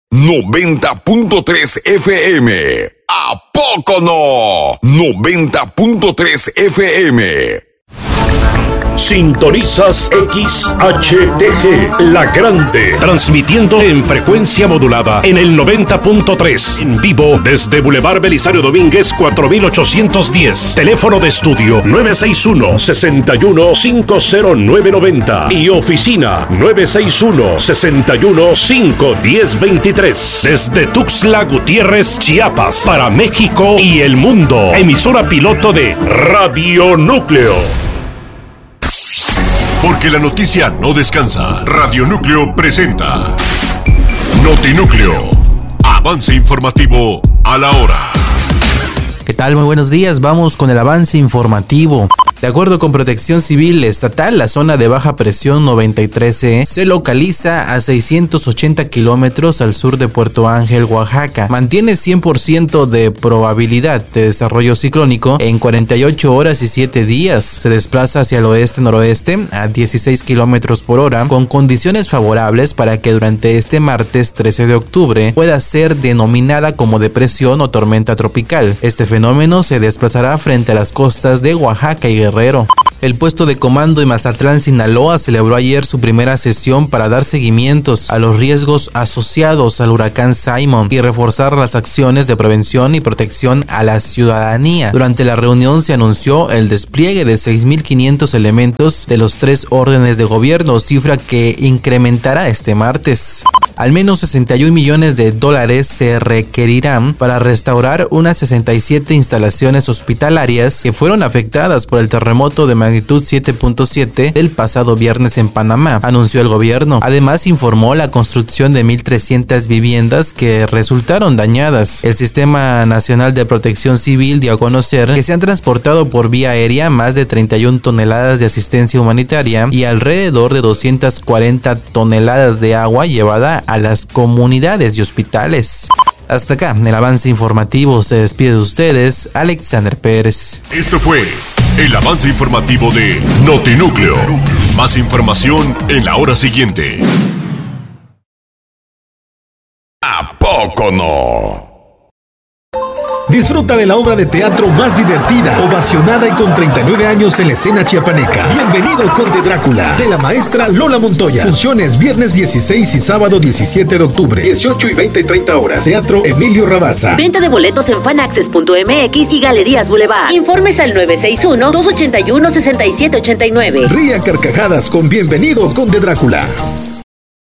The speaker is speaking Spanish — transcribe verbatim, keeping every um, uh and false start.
noventa punto tres F M. ¿A poco no? noventa punto tres F M. Sintonizas X H T G, La Grande, transmitiendo en frecuencia modulada en el noventa punto tres, en vivo desde Boulevard Belisario Domínguez cuatro mil ochocientos diez, teléfono de estudio nueve seis uno, seis uno cinco cero nueve nueve cero y oficina nueve seis uno, seis uno cinco uno cero dos tres, desde Tuxtla Gutiérrez, Chiapas, para México y el mundo, emisora piloto de Radio Núcleo. Porque la noticia no descansa. Radio Núcleo presenta Notinúcleo, avance informativo a la hora. ¿Qué tal? Muy buenos días, vamos con el avance informativo. De acuerdo con Protección Civil Estatal, la zona de baja presión noventa y tres E se localiza a seiscientos ochenta kilómetros al sur de Puerto Ángel, Oaxaca. Mantiene cien por ciento de probabilidad de desarrollo ciclónico en cuarenta y ocho horas y siete días. Se desplaza hacia el oeste-noroeste a dieciséis kilómetros por hora, con condiciones favorables para que durante este martes trece de octubre pueda ser denominada como depresión o tormenta tropical. Este fenómeno se desplazará frente a las costas de Oaxaca y Guerrero. El puesto de comando de Mazatlán, Sinaloa, celebró ayer su primera sesión para dar seguimientos a los riesgos asociados al huracán Simon y reforzar las acciones de prevención y protección a la ciudadanía. Durante la reunión se anunció el despliegue de seis mil quinientos elementos de los tres órdenes de gobierno, cifra que incrementará este martes. Al menos sesenta y un millones de dólares se requerirán para restaurar unas sesenta y siete instalaciones hospitalarias que fueron afectadas por el terremoto de magnitud siete punto siete del pasado viernes en Panamá, anunció el gobierno. Además, informó la construcción de mil trescientas viviendas que resultaron dañadas. El Sistema Nacional de Protección Civil dio a conocer que se han transportado por vía aérea más de treinta y una toneladas de asistencia humanitaria y alrededor de doscientas cuarenta toneladas de agua llevada a las comunidades y hospitales. Hasta acá, el avance informativo. Se despide de ustedes, Alexander Pérez. Esto fue el avance informativo de Notinúcleo. Más información en la hora siguiente. ¿A poco no? Disfruta de la obra de teatro más divertida, ovacionada y con treinta y nueve años en la escena chiapaneca. Bienvenido, Conde Drácula, de la maestra Lola Montoya. Funciones viernes dieciséis y sábado diecisiete de octubre, dieciocho y veinte y treinta horas. Teatro Emilio Rabasa. Venta de boletos en fanaccess punto m x y Galerías Boulevard. Informes al nueve seis uno, dos ocho uno, seis siete ocho nueve. Ría carcajadas con Bienvenido, Conde Drácula.